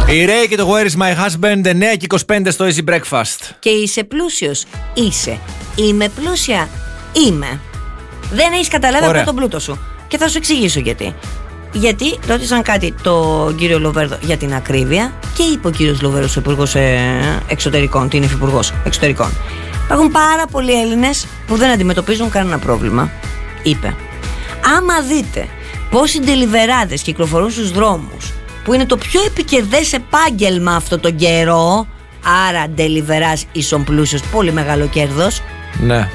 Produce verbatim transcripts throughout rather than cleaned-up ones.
Η Ray και το Where is my husband, εννιά και είκοσι πέντε στο Easy Breakfast. Και είσαι πλούσιος? Είσαι. Είμαι πλούσια? Είμαι. Δεν έχεις καταλάβει από τον πλούτο σου. Και θα σου εξηγήσω γιατί. Γιατί ρώτησαν κάτι τον κύριο Λοβέρδο για την ακρίβεια και είπε ο κύριος Λοβέρδος, ο υπουργός εξωτερικών, την υφυπουργός εξωτερικών. Υπάρχουν πάρα πολλοί Έλληνες που δεν αντιμετωπίζουν κανένα πρόβλημα. Είπε. Άμα δείτε πόσοι ντελιβεράδες κυκλοφορούν στους δρόμους, που είναι το πιο επικερδές επάγγελμα αυτό τον καιρό, άρα ντελιβεράς ίσον πλούσιος, πολύ μεγάλο κέρδος. Ναι.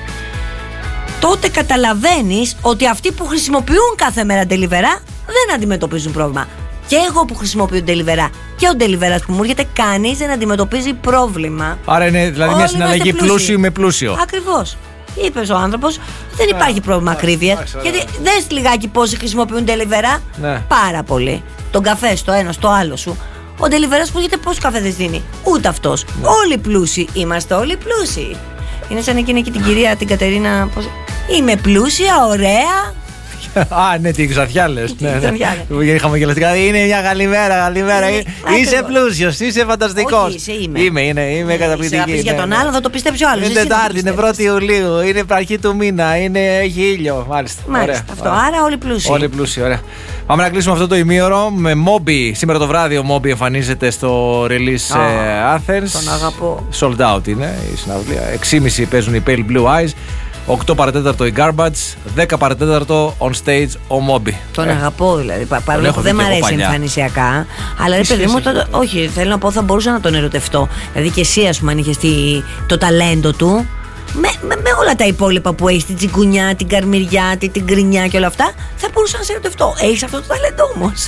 Τότε καταλαβαίνεις ότι αυτοί που χρησιμοποιούν κάθε μέρα ντελιβερά δεν αντιμετωπίζουν πρόβλημα. Και εγώ που χρησιμοποιώ ντελιβερά και ο ντελιβεράς που μου έρχεται, κανείς δεν αντιμετωπίζει πρόβλημα. Άρα είναι δηλαδή όλοι μια συναλλαγή πλούσιου με πλούσιο. Ακριβώς. Είπες ο άνθρωπος, δεν υπάρχει πρόβλημα ακρίβειας. Γιατί δες λιγάκι πόσοι χρησιμοποιούν ντελιβερά. Ναι. Πάρα πολύ. Τον καφέ στο ένα, στο άλλο σου. Ο ντελιβεράς που έρχεται πόσο καφέ δεν δίνει? Ούτε αυτός. Ναι. Όλοι πλούσιοι είμαστε, όλοι πλούσιοι. Είναι σαν εκείνη και την κυρία την Κατερίνα. Πώς... Είμαι πλούσια, ωραία. Α, ναι, την Ξαθιά λες. Ναι, ναι. Είχαμε γελαστικά. Είναι μια καλημέρα, καλημέρα. Είσαι πλούσιος, είσαι φανταστικός. Όχι, είσαι, είμαι. Είμαι, είναι, είμαι καταπληκτική. Θα πεις για τον άλλο, θα το πιστέψει ο άλλος. Είναι Τετάρτη, είναι πρώτη Ιουλίου, είναι αρχή του μήνα, είναι, έχει ήλιο. Μάλιστα. Μάλιστα. Αυτό. Άρα όλοι πλούσιοι. Όλοι πλούσιοι, ωραία. Πάμε να κλείσουμε αυτό το ημίωρο με Moby. Σήμερα το βράδυ ο Moby εμφανίζεται στο release oh, Athens. Τον αγαπώ. Sold out είναι η συναυλία. έξι και μισή παίζουν οι Pale Blue Eyes. οκτώ παρατέταρτο η Garbage, δέκα παρατέταρτο on stage ο Moby. Τον ε. αγαπώ δηλαδή. Παρόλο που δεν μ' αρέσει εμφανισιακά. Αλλά ρε παιδί μου, το, όχι, θέλω να πω, θα μπορούσα να τον ερωτευτώ. Δηλαδή και εσύ, ας πούμε, αν είχες το ταλέντο του. Με, με, με όλα τα υπόλοιπα που έχεις, την τσιγκουνιά, την καρμυριά, την, την γκρινιά και όλα αυτά, θα μπορούσα να σε ερωτευτώ. Έχεις αυτό το ταλέντο όμως.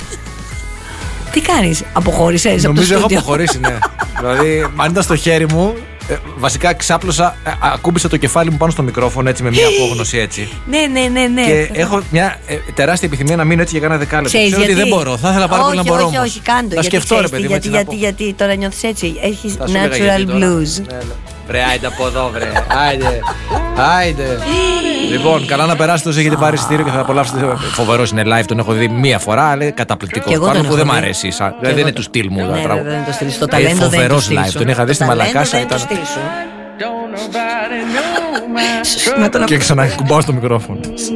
Τι κάνεις, αποχώρησες? Νομίζω έχω αποχωρήσει, ναι. Δηλαδή, αν ήταν στο χέρι μου. Ε, βασικά ξάπλωσα, ε, ακούμπησα το κεφάλι μου πάνω στο μικρόφωνο έτσι με μια απόγνωση έτσι. Ναι, ναι, ναι, ναι. Και έχω μια ε, τεράστια επιθυμία να μείνω έτσι για κάνα δεκάλεπτο. Ξέρω γιατί? ότι δεν μπορώ, θα ήθελα πάρα πολύ να μπορώ. Όχι, όχι, όχι, κάντο. Θα σκεφτώ, ρε παιδί μου. Γιατί, γιατί, γιατί τώρα νιώθεις έτσι, έχεις natural blues. Βρε, άιντε από εδώ, βρε. Άιντε. Άιντε. Λοιπόν, καλά να περάσετε όσοι έχετε πάρει εισιτήριο και θα απολαύσετε. Φοβερός είναι live, τον έχω δει μία φορά, αλλά είναι καταπληκτικό. Πάνω που δεν μ' αρέσει. Δηλαδή δεν είναι του στυλ μου. Ναι, δεν είναι το στυλ. Στο ταλέντο δεν είναι το στυλ. Φοβερός live, τον είχα δει στη Μαλακάσα. Και ξανά κουμπάω στο μικρόφωνο.